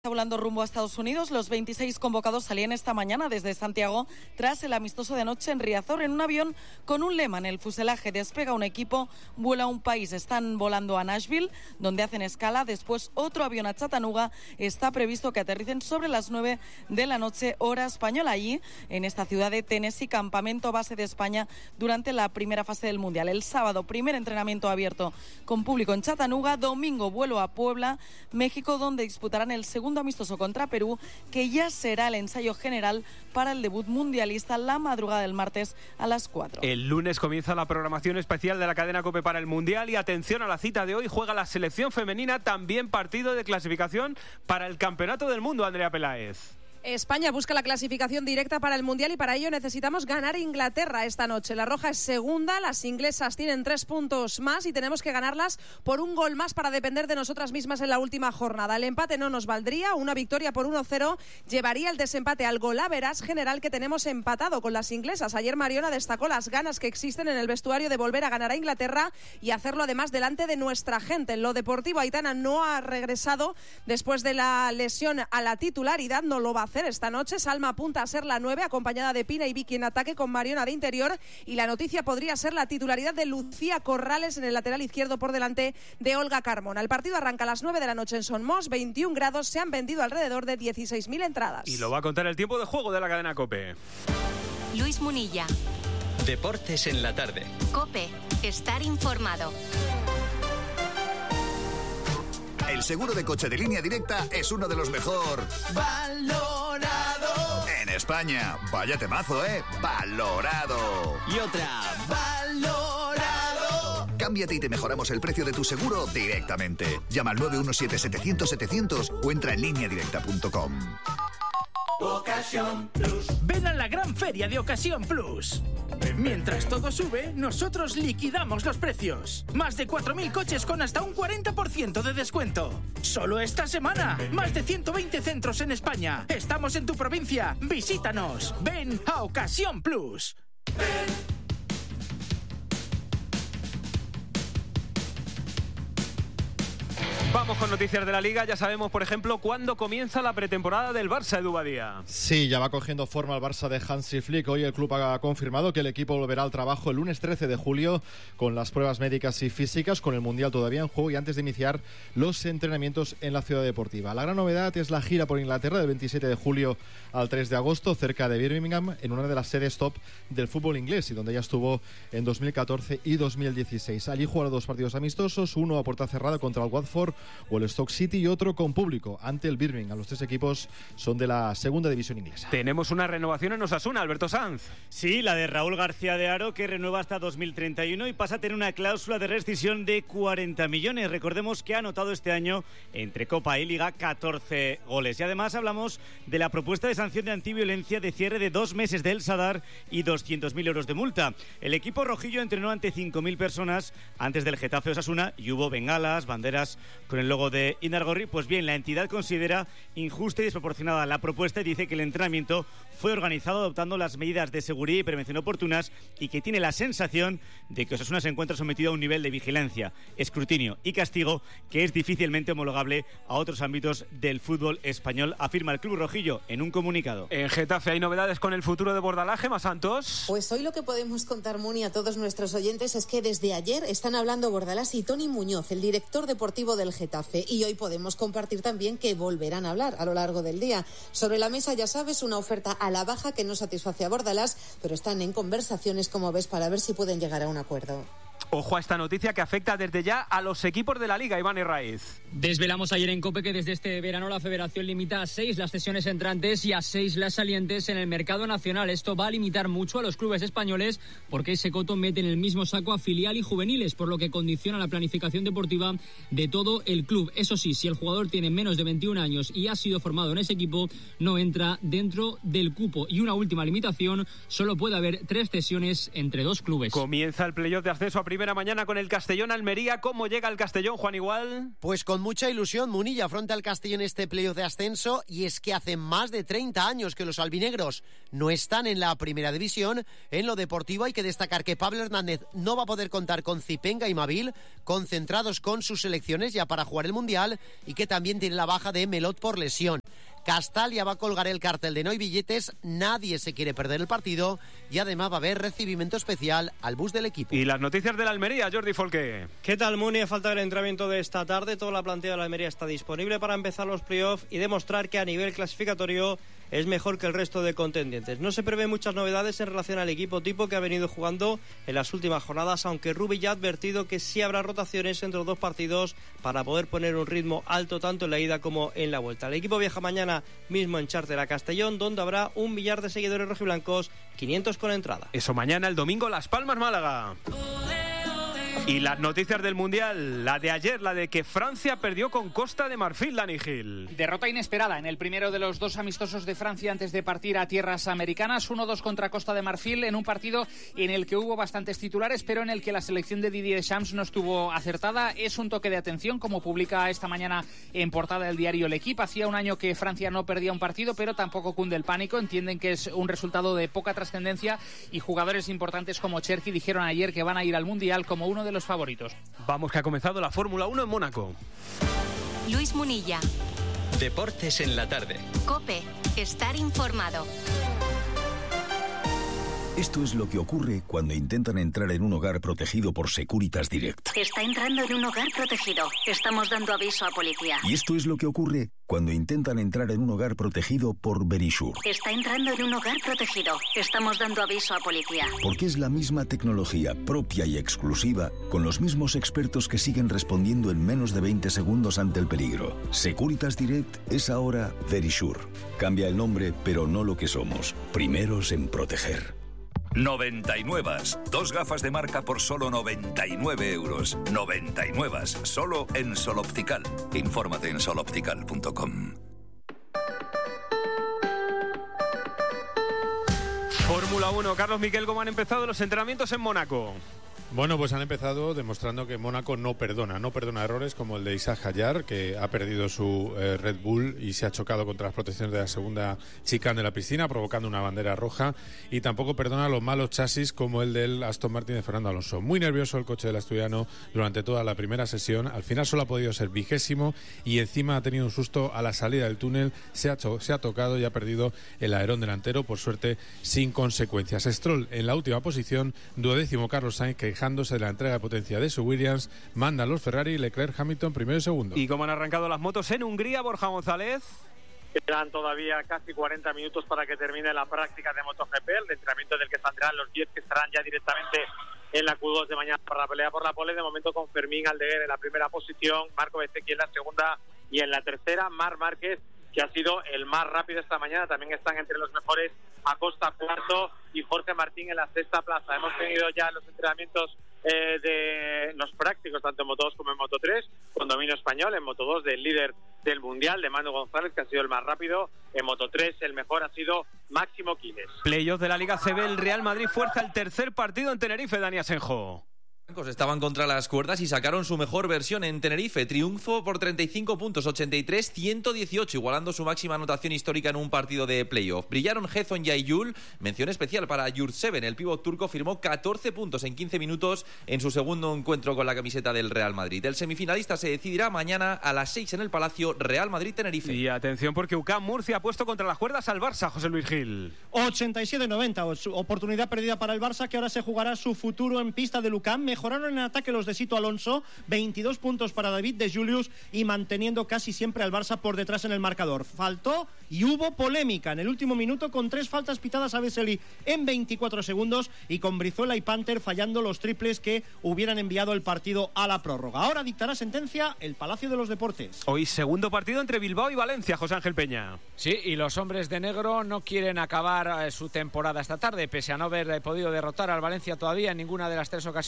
Está volando rumbo a Estados Unidos. Los 26 convocados salían esta mañana desde Santiago tras el amistoso de anoche en Riazor en un avión con un lema en el fuselaje. Despega un equipo, vuela un país. Están volando a Nashville, donde hacen escala. Después otro avión a Chattanooga. Está previsto que aterricen sobre las 9 de la noche, hora española. Allí, en esta ciudad de Tennessee, campamento base de España durante la primera fase del Mundial. El sábado, primer entrenamiento abierto con público en Chattanooga. Domingo, vuelo a Puebla, México, donde disputarán el segundo amistoso contra Perú, que ya será el ensayo general para el debut mundialista la madrugada del martes a las 4. El lunes comienza la programación especial de la cadena COPE para el Mundial y atención a la cita de hoy, juega la selección femenina, también partido de clasificación para el Campeonato del Mundo, Andrea Peláez. España busca la clasificación directa para el Mundial y para ello necesitamos ganar Inglaterra esta noche. La roja es segunda, las inglesas tienen 3 puntos más y tenemos que ganarlas por un gol más para depender de nosotras mismas en la última jornada. El empate no nos valdría, una victoria por 1-0 llevaría el desempate al golaveras general que tenemos empatado con las inglesas. Ayer Mariona destacó las ganas que existen en el vestuario de volver a ganar a Inglaterra y hacerlo además delante de nuestra gente. En lo deportivo, Aitana no ha regresado después de la lesión a la titularidad, no lo va a hacer esta noche. Salma apunta a ser la 9, acompañada de Pina y Vicky en ataque con Mariona de interior, y la noticia podría ser la titularidad de Lucía Corrales en el lateral izquierdo por delante de Olga Carmona. El partido arranca a las 9 de la noche en Son Mos, 21 grados, se han vendido alrededor de 16.000 entradas. Y lo va a contar el tiempo de juego de la cadena COPE. Luis Munilla. Deportes en la tarde. COPE, estar informado. El seguro de coche de Línea Directa es uno de los mejor valorado en España. Vaya temazo, valorado. Y otra, valorado. Cámbiate y te mejoramos el precio de tu seguro directamente. Llama al 917-700-700 o entra en lineadirecta.com. Ocasión Plus. Ven a la gran feria de Ocasión Plus. Mientras todo sube, nosotros liquidamos los precios. Más de 4.000 coches con hasta un 40% de descuento. Solo esta semana. Más de 120 centros en España. Estamos en tu provincia. Visítanos. Ven a Ocasión Plus. Ven. Vamos con noticias de la Liga. Ya sabemos, por ejemplo, cuándo comienza la pretemporada del Barça, Edu Badía. Sí, ya va cogiendo forma el Barça de Hansi Flick. Hoy el club ha confirmado que el equipo volverá al trabajo el lunes 13 de julio con las pruebas médicas y físicas, con el Mundial todavía en juego y antes de iniciar los entrenamientos en la ciudad deportiva. La gran novedad es la gira por Inglaterra del 27 de julio al 3 de agosto, cerca de Birmingham, en una de las sedes top del fútbol inglés y donde ya estuvo en 2014 y 2016. Allí jugará 2 partidos amistosos, uno a puerta cerrada contra el Watford o el Stoke City y otro con público ante el Birmingham. Los 3 equipos son de la segunda división inglesa. Tenemos una renovación en Osasuna, Alberto Sanz. Sí, la de Raúl García de Haro, que renueva hasta 2031 y pasa a tener una cláusula de rescisión de 40 millones. Recordemos que ha anotado este año entre Copa y Liga 14 goles. Y además hablamos de la propuesta de sanción de antiviolencia de cierre de 2 meses del Sadar y 200.000 euros de multa. El equipo rojillo entrenó ante 5.000 personas antes del Getafe Osasuna y hubo bengalas, banderas con el logo de Inargorri. Pues bien, la entidad considera injusta y desproporcionada la propuesta y dice que el entrenamiento fue organizado adoptando las medidas de seguridad y prevención oportunas y que tiene la sensación de que Osasuna se encuentra sometido a un nivel de vigilancia, escrutinio y castigo que es difícilmente homologable a otros ámbitos del fútbol español, afirma el club rojillo en un comunicado. En Getafe hay novedades con el futuro de Bordalás, Gemma Santos. Pues hoy lo que podemos contar, Muni, a todos nuestros oyentes es que desde ayer están hablando Bordalás y Toni Muñoz, el director deportivo del Getafe, y hoy podemos compartir también que volverán a hablar a lo largo del día. Sobre la mesa, ya sabes, una oferta a la baja que no satisface a Bordalás, pero están en conversaciones, como ves, para ver si pueden llegar a un acuerdo. Ojo a esta noticia que afecta desde ya a los equipos de la Liga, Iván Herraiz. Desvelamos ayer en COPE que desde este verano la Federación limita a 6 las cesiones entrantes y a 6 las salientes en el mercado nacional. Esto va a limitar mucho a los clubes españoles porque ese coto mete en el mismo saco a filial y juveniles, por lo que condiciona la planificación deportiva de todo el club. Eso sí, si el jugador tiene menos de 21 años y ha sido formado en ese equipo, no entra dentro del cupo. Y una última limitación, solo puede haber 3 cesiones entre 2 clubes. Comienza el playoff de acceso a primera primera mañana con el Castellón-Almería. ¿Cómo llega el Castellón, Juan Igual? Pues con mucha ilusión, Munilla afronta el Castellón este playoff de ascenso, y es que hace más de 30 años que los albinegros no están en la primera división. En lo deportivo hay que destacar que Pablo Hernández no va a poder contar con Zipenga y Mavil, concentrados con sus selecciones ya para jugar el Mundial, y que también tiene la baja de Melot por lesión. Castalia va a colgar el cartel de no hay billetes, nadie se quiere perder el partido, y además va a haber recibimiento especial al bus del equipo. Y las noticias de la Almería, Jordi Folqué. ¿Qué tal, Muni? A falta del entrenamiento de esta tarde, toda la plantilla de la Almería está disponible para empezar los playoffs y demostrar que a nivel clasificatorio es mejor que el resto de contendientes. No se prevén muchas novedades en relación al equipo tipo que ha venido jugando en las últimas jornadas, aunque Rubi ya ha advertido que sí habrá rotaciones entre los dos partidos para poder poner un ritmo alto tanto en la ida como en la vuelta. El equipo viaja mañana mismo en charter a Castellón, donde habrá 1 millar de seguidores rojiblancos, 500 con entrada. Eso mañana, el domingo, Las Palmas, Málaga. Y las noticias del Mundial, la de ayer, la de que Francia perdió con Costa de Marfil, Dani Gil. Derrota inesperada en el primero de los dos amistosos de Francia antes de partir a tierras americanas, 1-2 contra Costa de Marfil, en un partido en el que hubo bastantes titulares, pero en el que la selección de Didier Deschamps no estuvo acertada. Es un toque de atención, como publica esta mañana en portada del diario L'Equipe. Hacía un año que Francia no perdía un partido, pero tampoco cunde el pánico. Entienden que es un resultado de poca trascendencia, y jugadores importantes como Cherki dijeron ayer que van a ir al Mundial como uno de los favoritos. Vamos, que ha comenzado la Fórmula 1 en Mónaco. Luis Munilla. Deportes en la tarde. COPE. Estar informado. Esto es lo que ocurre cuando intentan entrar en un hogar protegido por Securitas Direct. Está entrando en un hogar protegido. Estamos dando aviso a policía. Y esto es lo que ocurre cuando intentan entrar en un hogar protegido por Verisure. Está entrando en un hogar protegido. Estamos dando aviso a policía. Porque es la misma tecnología propia y exclusiva, con los mismos expertos que siguen respondiendo en menos de 20 segundos ante el peligro. Securitas Direct es ahora Verisure. Cambia el nombre, pero no lo que somos. Primeros en proteger. 99. 2 gafas de marca por solo 99 euros. 99. Solo en Sol Optical. Infórmate en soloptical.com. Fórmula 1, Carlos Miquel, ¿cómo han empezado los entrenamientos en Mónaco? Bueno, pues han empezado demostrando que Mónaco no perdona errores como el de Isaac Hayar, que ha perdido su Red Bull y se ha chocado contra las protecciones de la segunda chicane de la piscina, provocando una bandera roja, y tampoco perdona los malos chasis como el del Aston Martin de Fernando Alonso. Muy nervioso el coche del asturiano durante toda la primera sesión, al final solo ha podido ser 20º y encima ha tenido un susto a la salida del túnel, se ha tocado y ha perdido el alerón delantero, por suerte sin consecuencias. Stroll en la última posición, 12º Carlos Sainz, que de la entrega de potencia de su Williams, mandan los Ferrari, Leclerc, Hamilton primero y segundo. ¿Y cómo han arrancado las motos en Hungría, Borja González? Quedan todavía casi 40 minutos para que termine la práctica de MotoGP, el entrenamiento del que saldrán los 10 que estarán ya directamente en la Q2 de mañana para la pelea por la pole. De momento con Fermín Aldeguer en la primera posición, Marco Bezzecchi en la segunda y en la tercera Marc Márquez, que ha sido el más rápido esta mañana. También están entre los mejores Acosta cuarto y Jorge Martín en la sexta plaza. Hemos tenido ya los entrenamientos de los prácticos tanto en Moto2 como en Moto3, con dominio español. En Moto2 del líder del Mundial, de Manu González, que ha sido el más rápido. En Moto3 el mejor ha sido Máximo Quiles. Playoff de la Liga CB, el Real Madrid fuerza el tercer partido en Tenerife, Dani Asenjo. Estaban contra las cuerdas y sacaron su mejor versión en Tenerife. Triunfo por 35 puntos, 83-118, igualando su máxima anotación histórica en un partido de playoff. Brillaron Hezon y Ayul. Mención especial para Yurtseven. El pívot turco firmó 14 puntos en 15 minutos en su segundo encuentro con la camiseta del Real Madrid. El semifinalista se decidirá mañana a las 6 en el Palacio, Real Madrid-Tenerife. Y atención, porque UCAM Murcia ha puesto contra las cuerdas al Barça, José Luis Gil. 87-90, oportunidad perdida para el Barça, que ahora se jugará su futuro en pista del UCAM. Mejoraron en ataque los de Sito Alonso, 22 puntos para David de Julius, y manteniendo casi siempre al Barça por detrás en el marcador. Faltó y hubo polémica en el último minuto con 3 faltas pitadas a Vesely en 24 segundos y con Brizuela y Panther fallando los triples que hubieran enviado el partido a la prórroga. Ahora dictará sentencia el Palacio de los Deportes. Hoy segundo partido entre Bilbao y Valencia, José Ángel Peña. Sí, y los hombres de negro no quieren acabar su temporada esta tarde, pese a no haber podido derrotar al Valencia todavía en ninguna de las 3 ocasiones en las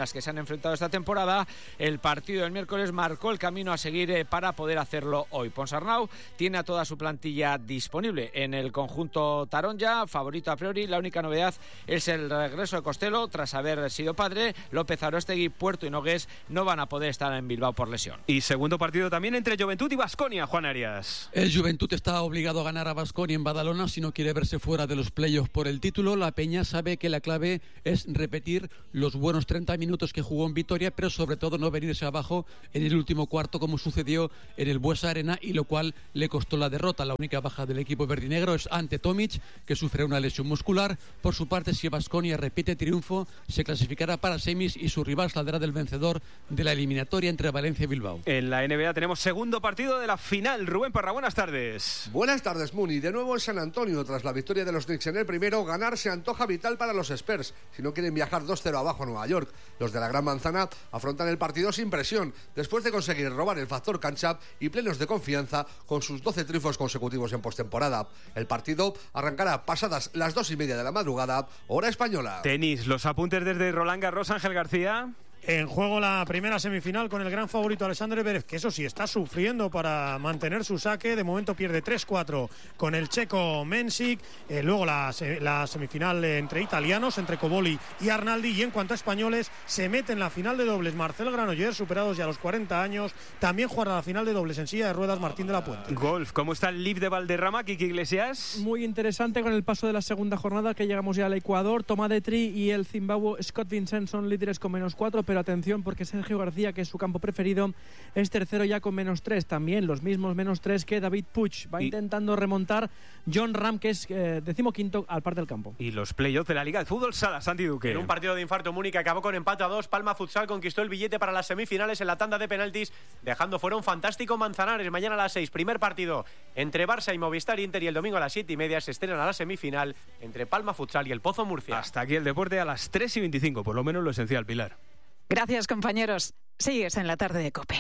las que se han enfrentado esta temporada. El partido del miércoles marcó el camino a seguir para poder hacerlo hoy. Ponsarnau tiene a toda su plantilla disponible en el conjunto taronja, favorito a priori. La única novedad es el regreso de Costello tras haber sido padre. López Aróstegui, Puerto y Nogués no van a poder estar en Bilbao por lesión. Y segundo partido también entre Juventud y Baskonia, Juan Arias. El Juventud está obligado a ganar a Baskonia en Badalona si no quiere verse fuera de los playoffs por el título. La Peña sabe que la clave es repetir los buenos 30 minutos que jugó en Vitoria, pero sobre todo no venirse abajo en el último cuarto como sucedió en el Buesa Arena, y lo cual le costó la derrota. La única baja del equipo verdinegro es Ante Tomic, que sufre una lesión muscular. Por su parte, si Baskonia repite triunfo, se clasificará para semis y su rival saldrá del vencedor de la eliminatoria entre Valencia y Bilbao. En la NBA tenemos segundo partido de la final. Rubén Parra, buenas tardes. Buenas tardes, Muni. De nuevo en San Antonio, tras la victoria de los Knicks en el primero, ganar se antoja vital para los Spurs si no quieren viajar 2-0 abajo a Nueva York. Los de la Gran Manzana afrontan el partido sin presión, después de conseguir robar el factor cancha y plenos de confianza con sus 12 triunfos consecutivos en postemporada. El partido arrancará pasadas las 2:30 de la madrugada, hora española. Tenis, los apuntes desde Roland Garros, Ángel García. En juego la primera semifinal con el gran favorito Alexander Zverev, que eso sí está sufriendo para mantener su saque. De momento pierde 3-4 con el checo Mensik. Luego la semifinal entre italianos, entre Cobolli y Arnaldi. Y en cuanto a españoles, se mete en la final de dobles Marcel Granollers, superados ya a los 40 años. También jugará la final de dobles en silla de ruedas Martín de la Puente. Golf, ¿cómo está el Liv de Valderrama, Kiki Iglesias? Muy interesante con el paso de la segunda jornada, que llegamos ya al Ecuador. Tomás Detry y el Zimbabue Scott Vincent son líderes con -4, pero atención porque Sergio García, que es su campo preferido, es tercero ya con -3. También los mismos -3 que David Puig. Va intentando remontar John Ram, que es 15º al par del campo. Y los playoffs de la Liga de Fútbol Sala, Santi Duque. En un partido de infarto, Múnich acabó con empate a 2. Palma Futsal conquistó el billete para las semifinales en la tanda de penaltis, dejando fuera un fantástico Manzanares. Mañana a las 6, primer partido entre Barça y Movistar Inter, y el domingo a las 7:30 se estrenan a la semifinal entre Palma Futsal y el Pozo Murcia. Hasta aquí el deporte a las 3:25, por lo menos lo esencial, Pilar. Gracias, compañeros. Sigues en la tarde de COPE.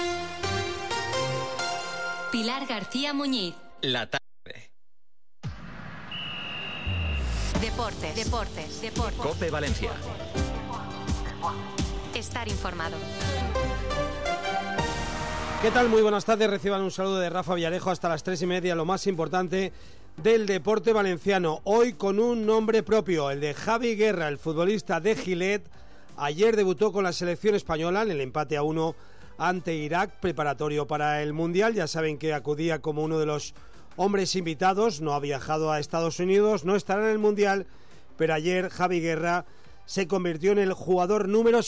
Pilar García Muñiz. La tarde. Deportes. COPE Valencia. Estar informado. ¿Qué tal? Muy buenas tardes. Reciban un saludo de Rafa Villarejo hasta las 3:30, lo más importante del deporte valenciano. Hoy con un nombre propio, el de Javi Guerra, el futbolista de Gilet. Ayer debutó con la selección española en el empate a 1 ante Irak, preparatorio para el Mundial. Ya saben que acudía como uno de los hombres invitados, no ha viajado a Estados Unidos, no estará en el Mundial, pero ayer Javi Guerra se convirtió en el jugador número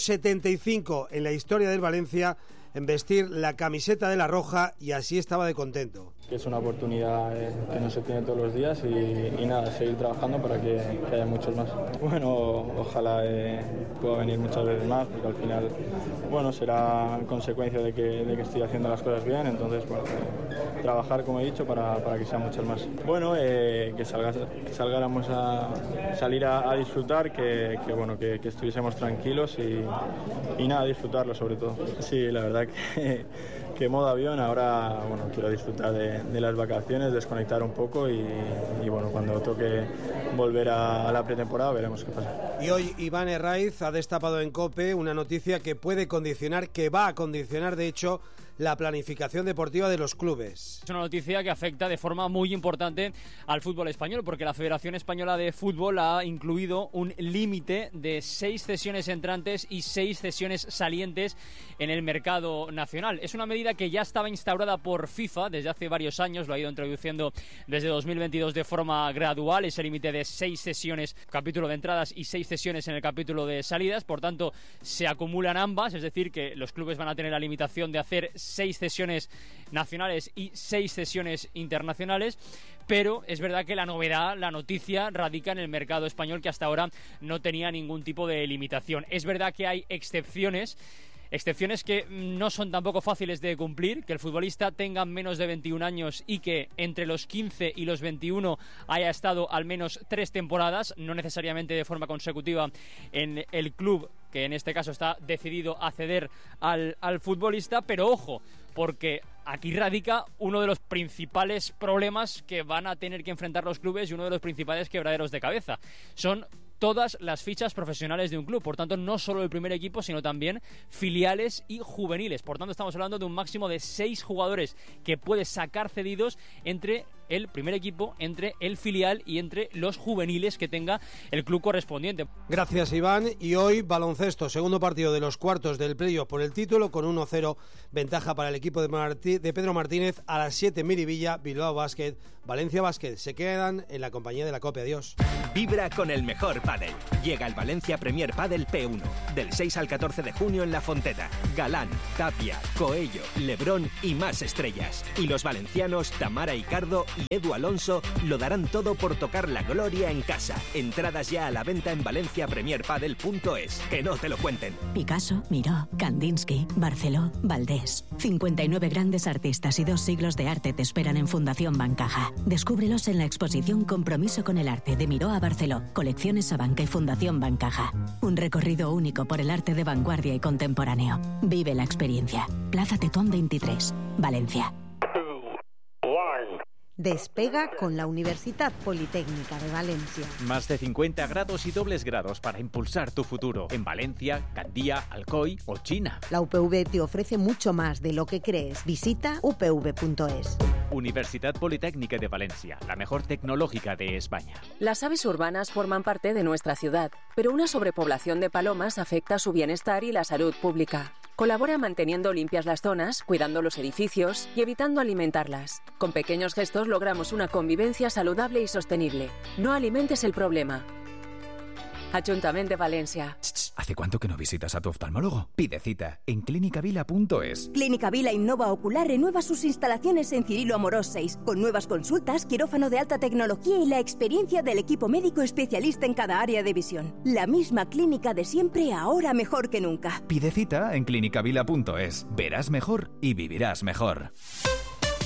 75 en la historia del Valencia en vestir la camiseta de la roja, y así estaba de contento. Es una oportunidad que no se tiene todos los días y nada, seguir trabajando para que haya muchos más. Bueno, ojalá pueda venir muchas veces más, porque al final, bueno, será consecuencia de que estoy haciendo las cosas bien. Entonces, bueno, trabajar, como he dicho, para que sean muchas más. Bueno, que salgáramos a salir a disfrutar, que estuviésemos tranquilos y nada, disfrutarlo sobre todo. Sí, la verdad que modo avión. Ahora, bueno, quiero disfrutar de las vacaciones, desconectar un poco y bueno, cuando toque volver a la pretemporada veremos qué pasa. Y hoy Iván Herraiz ha destapado en COPE una noticia que puede condicionar, que va a condicionar de hecho la planificación deportiva de los clubes. Es una noticia que afecta de forma muy importante al fútbol español, porque la Federación Española de Fútbol ha incluido un límite de 6 cesiones entrantes y 6 cesiones salientes en el mercado nacional. Es una medida que ya estaba instaurada por FIFA desde hace varios años, lo ha ido introduciendo desde 2022 de forma gradual, ese límite de 6 cesiones, capítulo de entradas, y 6 cesiones en el capítulo de salidas. Por tanto, se acumulan ambas, es decir, que los clubes van a tener la limitación de hacer 6 cesiones nacionales y 6 cesiones internacionales, pero es verdad que la novedad, la noticia, radica en el mercado español, que hasta ahora no tenía ningún tipo de limitación. Es verdad que hay excepciones que no son tampoco fáciles de cumplir, que el futbolista tenga menos de 21 años y que entre los 15 y los 21 haya estado al menos 3 temporadas, no necesariamente de forma consecutiva, en el club que en este caso está decidido a ceder al futbolista. Pero ojo, porque aquí radica uno de los principales problemas que van a tener que enfrentar los clubes y uno de los principales quebraderos de cabeza. Son todas las fichas profesionales de un club. Por tanto, no solo el primer equipo, sino también filiales y juveniles. Por tanto, estamos hablando de un máximo de 6 jugadores que puede sacar cedidos entre el primer equipo, entre el filial y entre los juveniles que tenga el club correspondiente. Gracias, Iván. Y hoy baloncesto, segundo partido de los cuartos del playoff por el título, con 1-0 ventaja para el equipo de Pedro Martínez. A las 7 Miribilla, Bilbao Basket, Valencia Basket. Se quedan en la compañía de la COPE. Adiós. Vibra con el mejor pádel. Llega el Valencia Premier Padel P1 del 6 al 14 de junio en La Fonteta. Galán, Tapia, Coello, Lebrón y más estrellas. Y los valencianos Tamara Icardo y Edu Alonso lo darán todo por tocar la gloria en casa. Entradas ya a la venta en valenciapremierpadel.es. Que no te lo cuenten. Picasso, Miró, Kandinsky, Barceló, Valdés. 59 grandes artistas y 2 siglos de arte te esperan en Fundación Bancaja. Descúbrelos en la exposición Compromiso con el arte de Miró a Barceló. Colecciones Abanca y Fundación Bancaja. Un recorrido único por el arte de vanguardia y contemporáneo. Vive la experiencia. Plaza Tetón 23, Valencia. Despega con la Universitat Politécnica de Valencia. Más de 50 grados y dobles grados para impulsar tu futuro en Valencia, Gandía, Alcoy o China. La UPV te ofrece mucho más de lo que crees. Visita upv.es. Universidad Politécnica de Valencia, la mejor tecnológica de España. Las aves urbanas forman parte de nuestra ciudad, pero una sobrepoblación de palomas afecta su bienestar y la salud pública. Colabora manteniendo limpias las zonas, cuidando los edificios y evitando alimentarlas. Con pequeños gestos logramos una convivencia saludable y sostenible. No alimentes el problema. Ayuntamiento de Valencia. ¿Hace cuánto que no visitas a tu oftalmólogo? Pide cita en clinicavila.es. Clínica Vila Innova Ocular renueva sus instalaciones en Cirilo Amorós 6, con nuevas consultas, quirófano de alta tecnología y la experiencia del equipo médico especialista en cada área de visión. La misma clínica de siempre, ahora mejor que nunca. Pide cita en clinicavila.es. Verás mejor y vivirás mejor.